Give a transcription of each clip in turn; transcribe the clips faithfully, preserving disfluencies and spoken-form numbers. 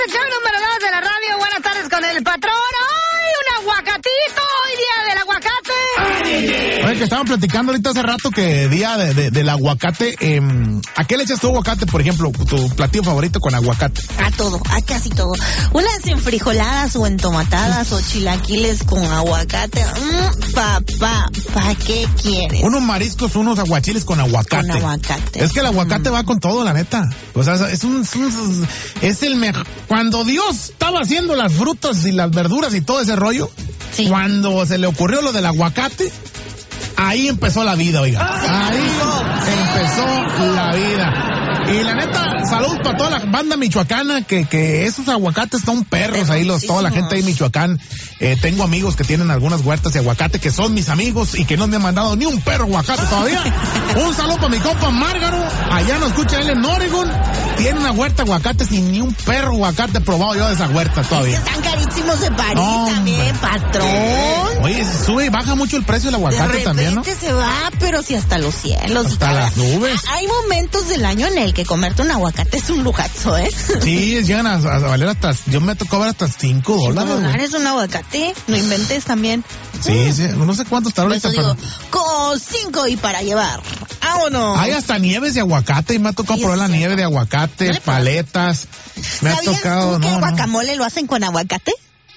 el show número dos de la radio. Buenas tardes con el patrón. ¡Ay, un aguacatito! Hoy día del aguacate. Oye, que estaban platicando ahorita hace rato que día de, de, del aguacate. Eh, ¿A qué le echas tu aguacate, por ejemplo? Tu platillo favorito con aguacate. A todo, a casi todo. Unas enfrijoladas o entomatadas o chilaquiles con aguacate. Mm, papá, ¿para qué quieres? Unos mariscos, unos aguachiles con aguacate. Con aguacate. Es que el aguacate mm. va con todo, la neta. O sea, es un, es, un, es el mejor. Cuando Dios estaba haciendo las frutas y las verduras y todo ese rollo, sí. Cuando se le ocurrió lo del aguacate, ahí empezó la vida, oiga. Ahí empezó la vida. Y la neta, salud para toda la banda michoacana, que, que esos aguacates son perros ahí, los, toda la gente ahí en Michoacán. Eh, tengo amigos que tienen algunas huertas de aguacate, que son mis amigos y que no me han mandado ni un perro aguacate todavía. Un saludo para mi compa Márgaro, allá nos escucha él en Oregon. Tiene una huerta de aguacates y ni un perro aguacate he probado yo de esa huerta todavía. Están carísimos de París no, también, patrón. Oye, sube y baja mucho el precio del aguacate también, ¿no? se va, pero sí hasta los cielos. Hasta y las nubes. Hay momentos del año en el que comerte un aguacate es un lujazo, ¿eh? Sí, llegan a, a valer hasta, yo me tocó ver hasta cinco dólares. ¿cinco dólares un aguacate? No inventes también. Sí, sí, no sé cuánto está ahorita. Digo, pero... con cinco y para llevar. ¡Vámonos! Hay hasta nieves de aguacate y me ha tocado probar la nieve de aguacate, no paletas. Me ha tocado, tú no, que el no. guacamole lo hacen con aguacate?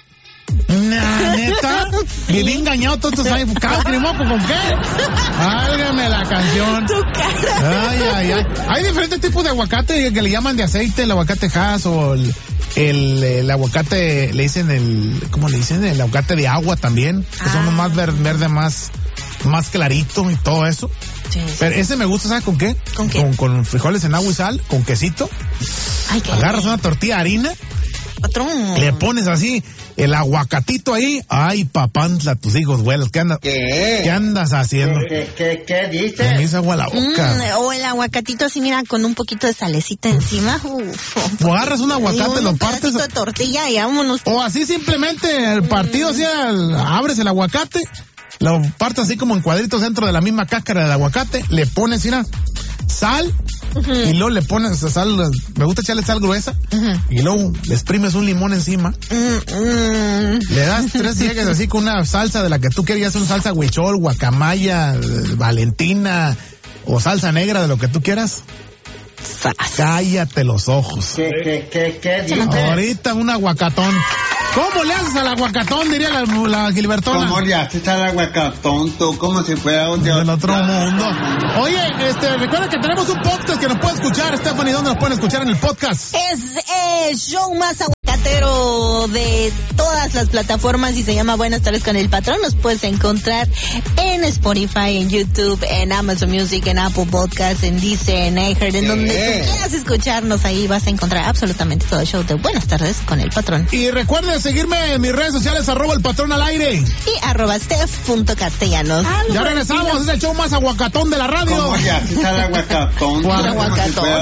Nah, neta, sí. Viví engañado todos estos años. ¿Cada crimoco con qué? Válgame la canción. Tu cara. Ay, ay, ay. Hay diferentes tipos de aguacate que le llaman de aceite, el aguacate Hass o el, el, el aguacate, le dicen el, ¿cómo le dicen? El aguacate de agua también, que ah. son los más ver, verde, más, más clarito y todo eso. Sí, sí. Pero ese me gusta, ¿sabes con qué? ¿Con qué? Con, con frijoles en agua y sal, con quesito. Ay, qué agarras una tortilla de harina. Patrón. Le pones así el aguacatito ahí. Ay, papantla, tus hijos vuelas. ¿Qué andas? ¿Qué? ¿Qué andas haciendo? ¿Qué, qué, qué dices? Me hizo agua a la boca. Mm, o el aguacatito así, mira, con un poquito de salecita encima. Uf. O agarras un aguacate, un lo partes. Un de tortilla y vámonos. O así simplemente el partido, mm. así, el, abres el aguacate, lo partes así como en cuadritos dentro de la misma cáscara del aguacate, le pones, mira, sal. Uh-huh. Y luego le pones sal, me gusta echarle sal gruesa, uh-huh. Y luego le exprimes un limón encima, uh-huh. Le das tres ciegas así con una salsa de la que tú querías, una salsa huichol, guacamaya, valentina o salsa negra, de lo que tú quieras. Cállate los ojos. ¿Qué, qué, qué, qué dices? Ahorita un aguacatón. ¿Cómo le haces al aguacatón? Diría la, la Gilbertona. ¿Cómo le haces al aguacatón tú? Como si fuera un del otro mundo. Oye, este, recuerda que tenemos un podcast que nos puede escuchar. Stephanie, ¿dónde nos pueden escuchar en el podcast? Es el show más aguacatero de todas las plataformas y se llama Buenas tardes con el patrón. Nos puedes encontrar en Spotify, en YouTube, en Amazon Music, en Apple Podcasts, en Deezer, en iHeart, en donde tú quieras escucharnos. Ahí vas a encontrar absolutamente todo el show de Buenas tardes con el patrón. Y recuerden seguirme en mis redes sociales, arroba el patrón al aire. Y arroba steph.castellanos. Ya regresamos, es el show más aguacatón de la radio. ¿Cómo ya? ¿Es el aguacatón? Aguacatón.